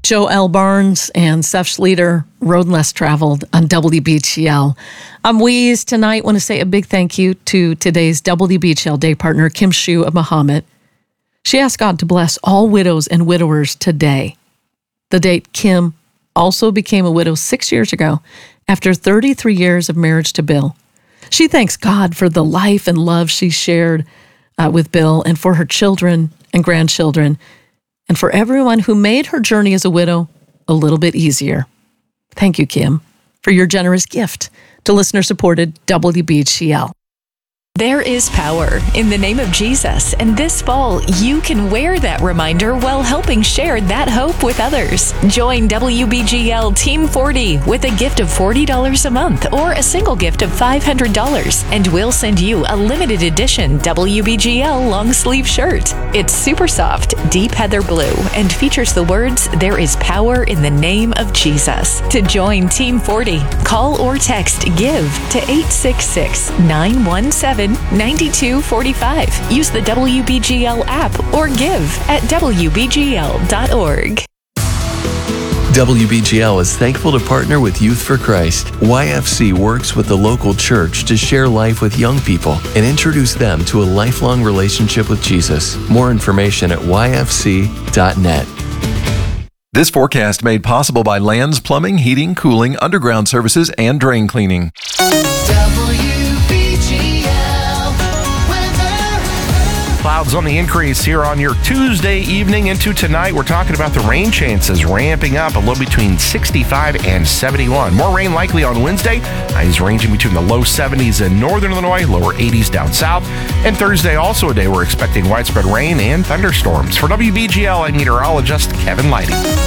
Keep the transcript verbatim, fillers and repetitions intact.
Joe L. Barnes and Seth Schleter, Road Less Traveled on W B G L. I'm Weeze tonight. Want to say a big thank you to today's W B G L day partner, Kim Shu of Muhammad. She asked God to bless all widows and widowers today. The date Kim also became a widow six years ago after thirty-three years of marriage to Bill. She thanks God for the life and love she shared uh, with Bill and for her children and grandchildren, and for everyone who made her journey as a widow a little bit easier. Thank you, Kim, for your generous gift to listener-supported W B G L. There is power in the name of Jesus, and this fall, you can wear that reminder while helping share that hope with others. Join W B G L Team forty with a gift of forty dollars a month or a single gift of five hundred dollars, and we'll send you a limited edition W B G L long sleeve shirt. It's super soft, deep heather blue, and features the words, "There is power in the name of Jesus." To join Team forty, call or text GIVE to eight six six, nine one seven, nine two four five. Use the W B G L app or give at W B G L dot org. W B G L is thankful to partner with Youth for Christ. Y F C works with the local church to share life with young people and introduce them to a lifelong relationship with Jesus. More information at Y F C dot net. This forecast made possible by Lands Plumbing, Heating, Cooling, Underground Services, and Drain Cleaning. Clouds on the increase here on your Tuesday evening into tonight. We're talking about the rain chances ramping up a little between sixty-five and seventy-one. More rain likely on Wednesday. Highs ranging between the low seventies in northern Illinois, lower eighties down south. And Thursday, also a day we're expecting widespread rain and thunderstorms. For W B G L, I'm meteorologist Kevin Lighty.